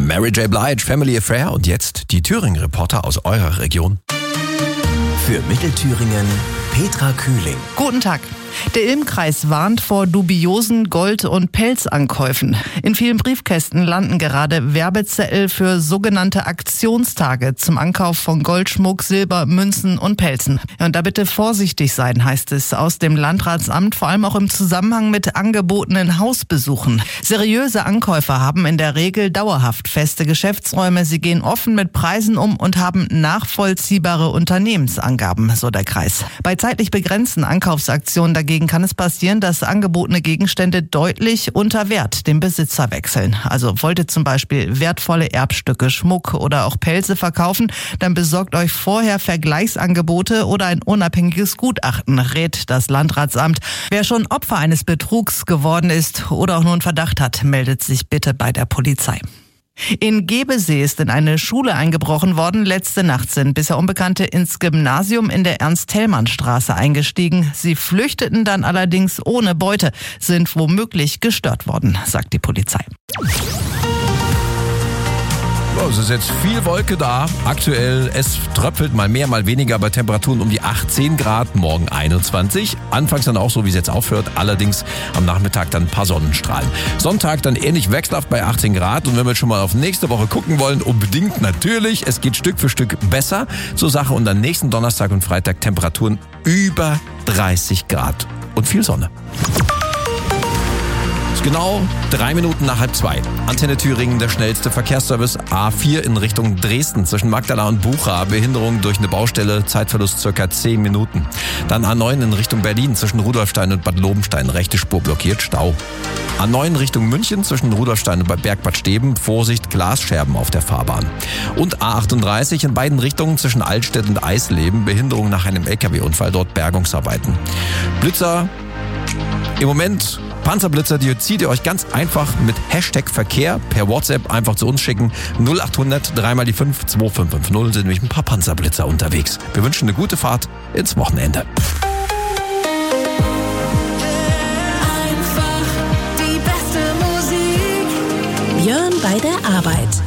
Mary J. Blige, Family Affair und jetzt die Thüringen-Reporter aus eurer Region. Für Mittelthüringen Petra Kühling. Guten Tag. Der Ilm-Kreis warnt vor dubiosen Gold- und Pelzankäufen. In vielen Briefkästen landen gerade Werbezettel für sogenannte Aktionstage zum Ankauf von Goldschmuck, Silber, Münzen und Pelzen. Ja, und da bitte vorsichtig sein, heißt es aus dem Landratsamt, vor allem auch im Zusammenhang mit angebotenen Hausbesuchen. Seriöse Ankäufer haben in der Regel dauerhaft feste Geschäftsräume. Sie gehen offen mit Preisen um und haben nachvollziehbare Unternehmensangaben, so der Kreis. Bei zeitlich begrenzten Ankaufsaktionen dagegen kann es passieren, dass angebotene Gegenstände deutlich unter Wert den Besitzer wechseln. Also wollt ihr zum Beispiel wertvolle Erbstücke, Schmuck oder auch Pelze verkaufen, dann besorgt euch vorher Vergleichsangebote oder ein unabhängiges Gutachten, rät das Landratsamt. Wer schon Opfer eines Betrugs geworden ist oder auch nur einen Verdacht hat, meldet sich bitte bei der Polizei. In Gebesee ist in eine Schule eingebrochen worden. Letzte Nacht sind bisher Unbekannte ins Gymnasium in der Ernst-Thälmann-Straße eingestiegen. Sie flüchteten dann allerdings ohne Beute, sind womöglich gestört worden, sagt die Polizei. Es ist jetzt viel Wolke da. Aktuell, es tröpfelt mal mehr, mal weniger, bei Temperaturen um die 18 Grad, morgen 21. Anfangs dann auch so, wie es jetzt aufhört, allerdings am Nachmittag dann ein paar Sonnenstrahlen. Sonntag dann ähnlich wechselhaft bei 18 Grad. Und wenn wir schon mal auf nächste Woche gucken wollen, unbedingt natürlich, es geht Stück für Stück besser zur Sache. Und dann nächsten Donnerstag und Freitag Temperaturen über 30 Grad und viel Sonne. Genau 3 Minuten nach 1:30. Antenne Thüringen, der schnellste Verkehrsservice. A4 in Richtung Dresden zwischen Magdala und Bucha. Behinderung durch eine Baustelle, Zeitverlust circa 10 Minuten. Dann A9 in Richtung Berlin zwischen Rudolfstein und Bad Lobenstein. Rechte Spur blockiert, Stau. A9 Richtung München zwischen Rudolfstein und Bergbad Steben. Vorsicht, Glasscherben auf der Fahrbahn. Und A38 in beiden Richtungen zwischen Altstedt und Eisleben. Behinderung nach einem LKW-Unfall, dort Bergungsarbeiten. Blitzer im Moment... Panzerblitzer, die zieht ihr euch ganz einfach mit Hashtag Verkehr per WhatsApp einfach zu uns schicken. 0800 3 mal die 5 2550 sind nämlich ein paar Panzerblitzer unterwegs. Wir wünschen eine gute Fahrt ins Wochenende. Einfach die beste Musik. Björn bei der Arbeit.